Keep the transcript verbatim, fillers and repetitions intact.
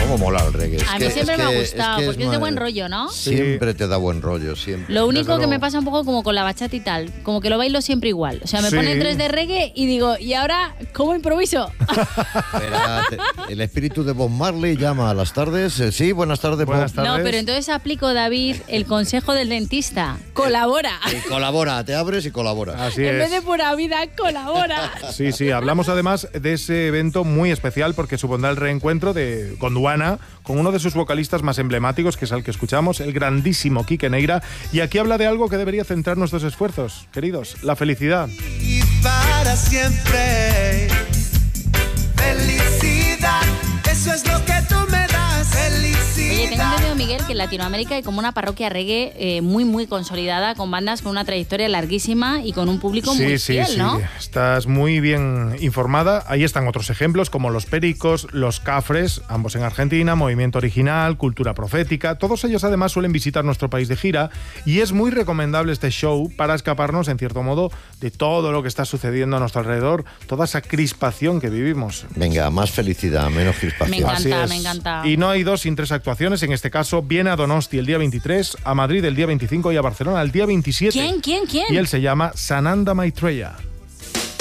cómo mola el reggae. A mí que, siempre es me que, ha gustado, es que porque es, es de buen rollo, ¿no? Siempre sí. te da buen rollo, siempre. Lo único que me pasa un poco como con la bachata y tal, como que lo bailo siempre igual. O sea, me sí. ponen tres de reggae y digo, ¿y ahora cómo improviso? Espérate, el espíritu de Bob Marley llama a las tardes. Sí, buenas tardes, buenas Bob. tardes. No, pero entonces aplico, David, el consejo del dentista. Colabora. Y colabora, te abres y colabora. Así en es. vez de pura vida, colabora. Sí, sí, hablamos además de ese evento muy especial porque supondrá el reencuentro de Gondwana con uno de sus vocalistas más emblemáticos, que es el que escuchamos, el grandísimo Quique Neira. Y aquí habla de algo que debería centrar nuestros esfuerzos, queridos, la felicidad. Y para siempre, felicidad, eso es lo que tú me das, felicidad. Oye, tengo entendido, Miguel, que en Latinoamérica hay como una parroquia reggae eh, muy, muy consolidada, con bandas con una trayectoria larguísima y con un público sí, muy sí, fiel, sí. ¿no? Estás muy bien informada. Ahí están otros ejemplos, como Los Pericos, Los Cafres, ambos en Argentina, Movimiento Original, Cultura Profética. Todos ellos, además, suelen visitar nuestro país de gira y es muy recomendable este show para escaparnos, en cierto modo, de todo lo que está sucediendo a nuestro alrededor, toda esa crispación que vivimos. Venga, más felicidad, menos crispación. Me encanta, me encanta. Y no hay dos sin tres actuaciones. En este caso, viene a Donosti el día veintitrés, a Madrid el día veinticinco y a Barcelona el día veintisiete. ¿Quién, quién, quién? Y él se llama Sananda Maitreya.